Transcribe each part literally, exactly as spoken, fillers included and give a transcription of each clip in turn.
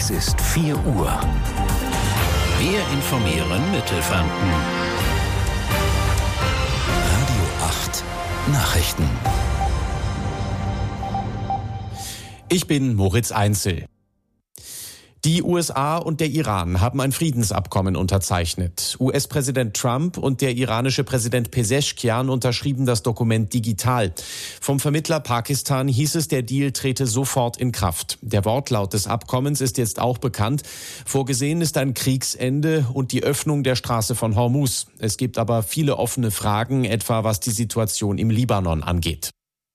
Es ist vier Uhr. Wir informieren Mittelfranken. Radio acht Nachrichten. Ich bin Moritz Einzel. Die U S A und der Iran haben ein Friedensabkommen unterzeichnet. U S-Präsident Trump und der iranische Präsident Pezeshkian unterschrieben das Dokument digital. Vom Vermittler Pakistan hieß es, der Deal trete sofort in Kraft. Der Wortlaut des Abkommens ist jetzt auch bekannt. Vorgesehen ist ein Kriegsende und die Öffnung der Straße von Hormuz. Es gibt aber viele offene Fragen, etwa was die Situation im Libanon angeht.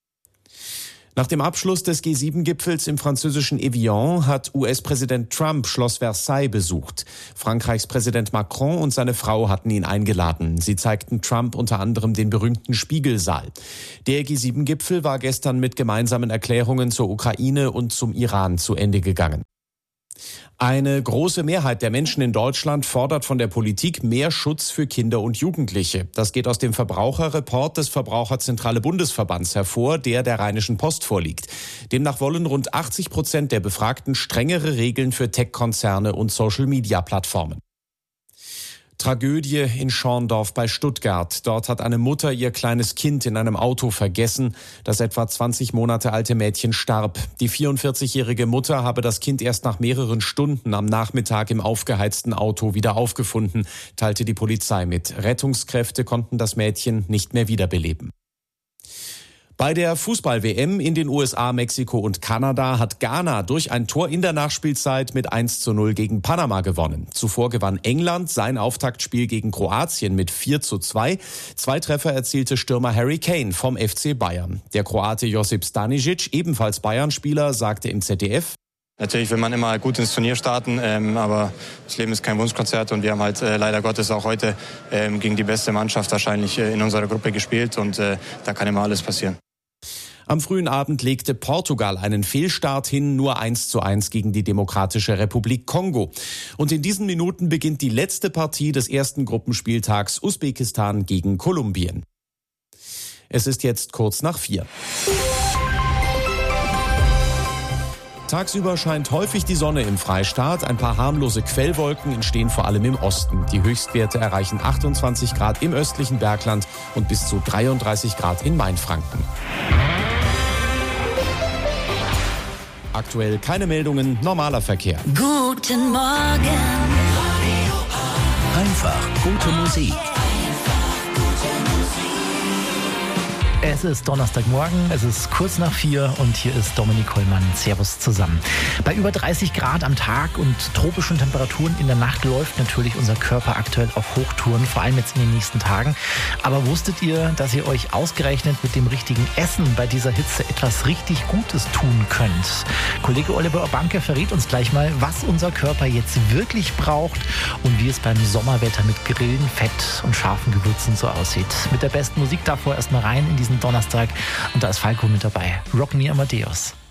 Nach dem Abschluss des G sieben Gipfels im französischen Evian hat U S-Präsident Trump Schloss Versailles besucht. Frankreichs Präsident Macron und seine Frau hatten ihn eingeladen. Sie zeigten Trump unter anderem den berühmten Spiegelsaal. Der G sieben Gipfel war gestern mit gemeinsamen Erklärungen zur Ukraine und zum Iran zu Ende gegangen. Eine große Mehrheit der Menschen in Deutschland fordert von der Politik mehr Schutz für Kinder und Jugendliche. Das geht aus dem Verbraucherreport des Verbraucherzentrale Bundesverbands hervor, der der Rheinischen Post vorliegt. Demnach wollen rund achtzig Prozent der Befragten strengere Regeln für Tech-Konzerne und Social-Media-Plattformen. Tragödie in Schorndorf bei Stuttgart. Dort hat eine Mutter ihr kleines Kind in einem Auto vergessen. Das etwa zwanzig Monate alte Mädchen starb. Die vierundvierzigjährige Mutter habe das Kind erst nach mehreren Stunden am Nachmittag im aufgeheizten Auto wieder aufgefunden, teilte die Polizei mit. Rettungskräfte konnten das Mädchen nicht mehr wiederbeleben. Bei der Fußball-W M in den U S A, Mexiko und Kanada hat Ghana durch ein Tor in der Nachspielzeit mit eins zu null gegen Panama gewonnen. Zuvor gewann England sein Auftaktspiel gegen Kroatien mit vier zu zwei. Zwei Treffer erzielte Stürmer Harry Kane vom F C Bayern. Der Kroate Josip Stanisic, ebenfalls Bayern-Spieler, sagte im Z D F: Natürlich will man immer gut ins Turnier starten, ähm, aber das Leben ist kein Wunschkonzert und wir haben halt äh, leider Gottes auch heute ähm, gegen die beste Mannschaft wahrscheinlich äh, in unserer Gruppe gespielt und äh, da kann immer alles passieren. Am frühen Abend legte Portugal einen Fehlstart hin, nur eins zu eins gegen die Demokratische Republik Kongo. Und in diesen Minuten beginnt die letzte Partie des ersten Gruppenspieltags Usbekistan gegen Kolumbien. Es ist jetzt kurz nach vier. Tagsüber scheint häufig die Sonne im Freistaat. Ein paar harmlose Quellwolken entstehen vor allem im Osten. Die Höchstwerte erreichen achtundzwanzig Grad im östlichen Bergland und bis zu dreiunddreißig Grad in Mainfranken. Aktuell keine Meldungen, normaler Verkehr. Guten Morgen. Einfach gute Musik. Es ist Donnerstagmorgen, es ist kurz nach vier und hier ist Dominik Hollmann. Servus zusammen. Bei über dreißig Grad am Tag und tropischen Temperaturen in der Nacht läuft natürlich unser Körper aktuell auf Hochtouren, vor allem jetzt in den nächsten Tagen. Aber wusstet ihr, dass ihr euch ausgerechnet mit dem richtigen Essen bei dieser Hitze etwas richtig Gutes tun könnt? Kollege Oliver Urbanke verrät uns gleich mal, was unser Körper jetzt wirklich braucht und wie es beim Sommerwetter mit Grillen, Fett und scharfen Gewürzen so aussieht. Mit der besten Musik davor erstmal rein in diesen Donnerstag und da ist Falco mit dabei. Rock Me Amadeus.